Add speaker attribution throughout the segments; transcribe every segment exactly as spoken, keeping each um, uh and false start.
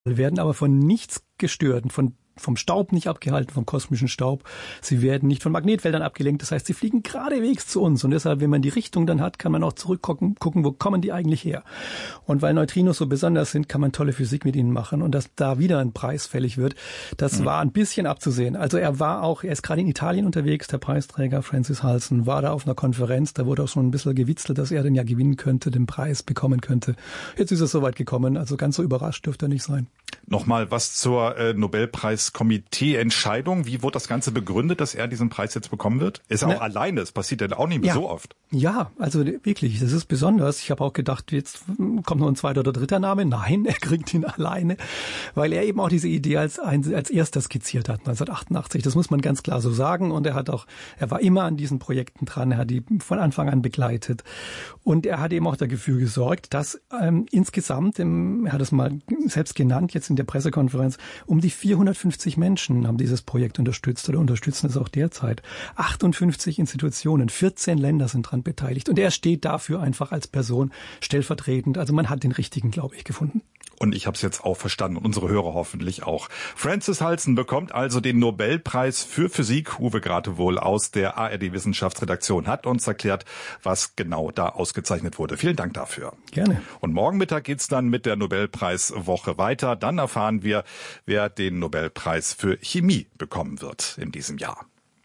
Speaker 1: werden aber von nichts gestört, von vom Staub nicht abgehalten, vom kosmischen Staub. Sie werden nicht von Magnetfeldern abgelenkt. Das heißt, sie fliegen geradewegs zu uns. Und deshalb, wenn man die Richtung dann hat, kann man auch zurückgucken, gucken, wo kommen die eigentlich her. Und weil Neutrinos so besonders sind, kann man tolle Physik mit ihnen machen. Und dass da wieder ein Preis fällig wird, das mhm. war ein bisschen abzusehen. Also er war auch, er ist gerade in Italien unterwegs, der Preisträger Francis Halsen, war da auf einer Konferenz. Da wurde auch schon ein bisschen gewitzelt, dass er den ja gewinnen könnte, den Preis bekommen könnte. Jetzt ist es soweit gekommen. Also ganz so überrascht dürfte er nicht sein.
Speaker 2: Nochmal was zur äh, Nobelpreiskomitee-Entscheidung. Wie wurde das Ganze begründet, dass er diesen Preis jetzt bekommen wird? Ist er auch Na, alleine? Das passiert ja auch nicht mehr
Speaker 1: ja.
Speaker 2: so oft.
Speaker 1: Ja, also wirklich, das ist besonders. Ich habe auch gedacht, jetzt kommt noch ein zweiter oder dritter Name. Nein, er kriegt ihn alleine, weil er eben auch diese Idee als, als erster skizziert hat, neunzehnhundertachtundachtzig. Das muss man ganz klar so sagen. Und er hat auch, er war immer an diesen Projekten dran. Er hat die von Anfang an begleitet. Und er hat eben auch dafür gesorgt, dass ähm, insgesamt, im, er hat es mal selbst genannt, jetzt in der Pressekonferenz, um die vierhundertfünfzig Menschen haben dieses Projekt unterstützt oder unterstützen es auch derzeit. achtundfünfzig Institutionen, vierzehn Länder sind dran beteiligt. Und er steht dafür einfach als Person stellvertretend. Also man hat den richtigen, glaube ich, gefunden.
Speaker 2: Und ich habe es jetzt auch verstanden und unsere Hörer hoffentlich auch. Francis Halsen bekommt also den Nobelpreis für Physik. Uwe Gratewohl aus der A R D-Wissenschaftsredaktion hat uns erklärt, was genau da ausgezeichnet wurde. Vielen Dank dafür.
Speaker 1: Gerne.
Speaker 2: Und morgen Mittag geht's dann mit der Nobelpreiswoche weiter. Dann erfahren wir, wer den Nobelpreis für Chemie bekommen wird in diesem Jahr.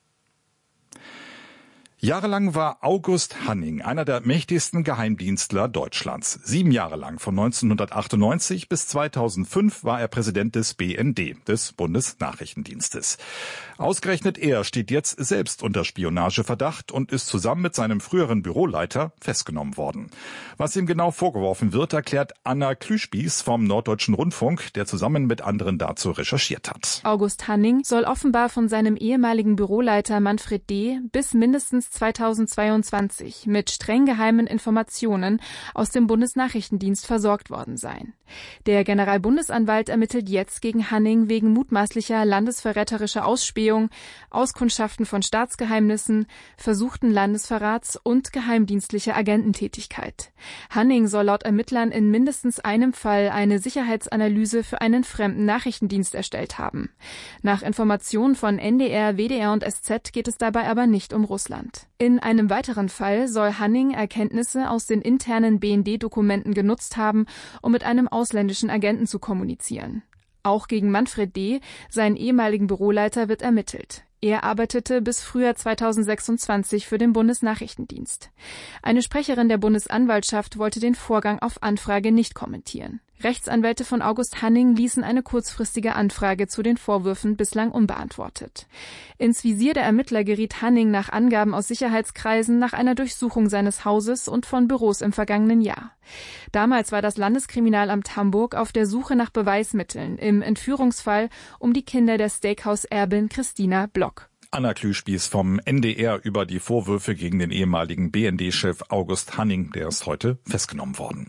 Speaker 2: Jahrelang war August Hanning einer der mächtigsten Geheimdienstler Deutschlands. Sieben Jahre lang, von neunzehnhundertachtundneunzig bis zweitausendfünf, war er Präsident des B N D, des Bundesnachrichtendienstes. Ausgerechnet er steht jetzt selbst unter Spionageverdacht und ist zusammen mit seinem früheren Büroleiter festgenommen worden. Was ihm genau vorgeworfen wird, erklärt Anna Klüspieß vom Norddeutschen Rundfunk, der zusammen mit anderen dazu recherchiert hat.
Speaker 3: August Hanning soll offenbar von seinem ehemaligen Büroleiter Manfred D. bis mindestens zweitausendzweiundzwanzig mit streng geheimen Informationen aus dem Bundesnachrichtendienst versorgt worden sein. Der Generalbundesanwalt ermittelt jetzt gegen Hanning wegen mutmaßlicher landesverräterischer Ausspähung, Auskundschaften von Staatsgeheimnissen, versuchten Landesverrats und geheimdienstlicher Agententätigkeit. Hanning soll laut Ermittlern in mindestens einem Fall eine Sicherheitsanalyse für einen fremden Nachrichtendienst erstellt haben. Nach Informationen von N D R, W D R und S Z geht es dabei aber nicht um Russland. In einem weiteren Fall soll Hanning Erkenntnisse aus den internen B N D-Dokumenten genutzt haben, um mit einem ausländischen Agenten zu kommunizieren. Auch gegen Manfred D., seinen ehemaligen Büroleiter, wird ermittelt. Er arbeitete bis Frühjahr zweitausendsechsundzwanzig für den Bundesnachrichtendienst. Eine Sprecherin der Bundesanwaltschaft wollte den Vorgang auf Anfrage nicht kommentieren. Rechtsanwälte von August Hanning ließen eine kurzfristige Anfrage zu den Vorwürfen bislang unbeantwortet. Ins Visier der Ermittler geriet Hanning nach Angaben aus Sicherheitskreisen nach einer Durchsuchung seines Hauses und von Büros im vergangenen Jahr. Damals war das Landeskriminalamt Hamburg auf der Suche nach Beweismitteln im Entführungsfall um die Kinder der Steakhouse-Erbin Christina Block.
Speaker 2: Anna Klüspieß vom N D R über die Vorwürfe gegen den ehemaligen B N D-Chef August Hanning, der ist heute festgenommen worden.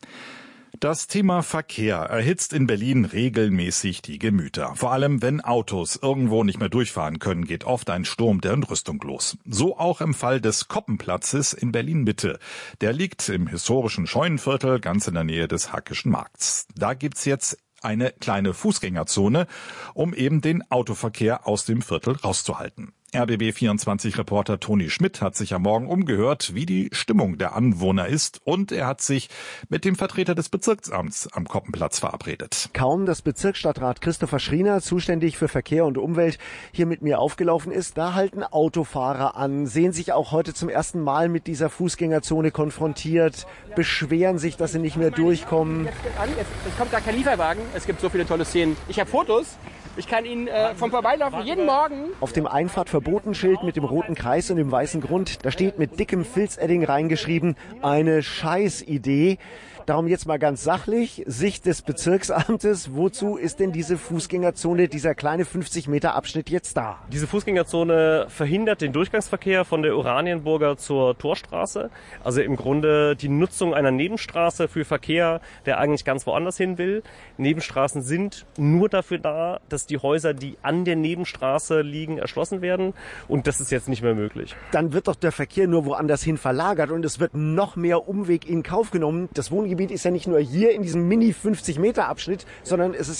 Speaker 2: Das Thema Verkehr erhitzt in Berlin regelmäßig die Gemüter. Vor allem, wenn Autos irgendwo nicht mehr durchfahren können, geht oft ein Sturm der Entrüstung los. So auch im Fall des Koppenplatzes in Berlin-Mitte. Der liegt im historischen Scheunenviertel ganz in der Nähe des Hackischen Markts. Da gibt's jetzt eine kleine Fußgängerzone, um eben den Autoverkehr aus dem Viertel rauszuhalten. R B B vierundzwanzig-Reporter Toni Schmidt hat sich am Morgen umgehört, wie die Stimmung der Anwohner ist, und er hat sich mit dem Vertreter des Bezirksamts am Koppenplatz verabredet.
Speaker 4: Kaum, dass Bezirksstadtrat Christopher Schriener, zuständig für Verkehr und Umwelt, hier mit mir aufgelaufen ist, da halten Autofahrer an, sehen sich auch heute zum ersten Mal mit dieser Fußgängerzone konfrontiert, beschweren sich, dass sie nicht mehr durchkommen.
Speaker 5: Jetzt, jetzt, jetzt kommt gar kein Lieferwagen, es gibt so viele tolle Szenen. Ich habe Fotos. Ich kann Ihnen äh, vom Vorbeilaufen jeden Morgen...
Speaker 4: Auf dem Einfahrtverbotenschild mit dem roten Kreis und dem weißen Grund, da steht mit dickem Filzedding reingeschrieben, eine Scheißidee. Darum jetzt mal ganz sachlich, Sicht des Bezirksamtes, wozu ist denn diese Fußgängerzone, dieser kleine fünfzig Meter Abschnitt jetzt da?
Speaker 6: Diese Fußgängerzone verhindert den Durchgangsverkehr von der Oranienburger zur Torstraße. Also im Grunde die Nutzung einer Nebenstraße für Verkehr, der eigentlich ganz woanders hin will. Nebenstraßen sind nur dafür da, dass die Häuser, die an der Nebenstraße liegen, erschlossen werden. Und das ist jetzt nicht mehr möglich.
Speaker 4: Dann wird doch der Verkehr nur woanders hin verlagert und es wird noch mehr Umweg in Kauf genommen. Das Wohngebiet Verkehrsgebiet ist ja nicht nur hier in diesem Mini fünfzig Meter Abschnitt, sondern es ist